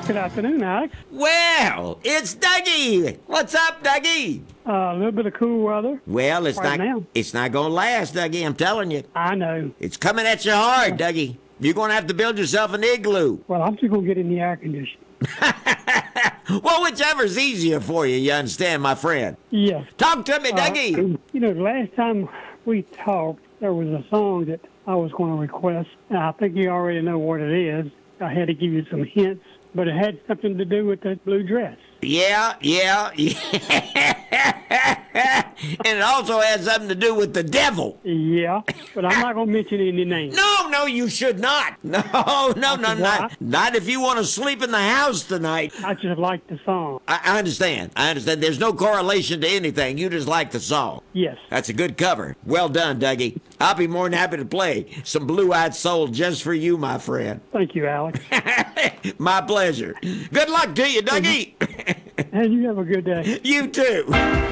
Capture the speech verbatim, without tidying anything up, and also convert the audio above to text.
Good afternoon, Alex. Well, it's Dougie. What's up, Dougie? Uh, a little bit of cool weather. Well, it's Right not now. it's not gonna last, Dougie, I'm telling you. I know. It's coming at you hard, Dougie. You're gonna have to build yourself an igloo. Well, I'm just going to get in the air conditioning. Well, whichever's easier for you, you understand, my friend. Yes. Talk to me, Uh, Dougie. you know, the last time we talked, there was a song that I was going to request. And I think you already know what it is. I had to give you some hints, but it had something to do with that blue dress. Yeah, yeah, yeah. And it also has something to do with the devil. Yeah, but I'm not going to mention any names. No, no, you should not. No, no, no, Why? not, not if you want to sleep in the house tonight. I just like the song. I, I understand. I understand. There's no correlation to anything. You just like the song. Yes. That's a good cover. Well done, Dougie. I'll be more than happy to play some Blue-Eyed Soul just for you, my friend. Thank you, Alex. My pleasure. Good luck to you, Dougie. And you have a good day. You too.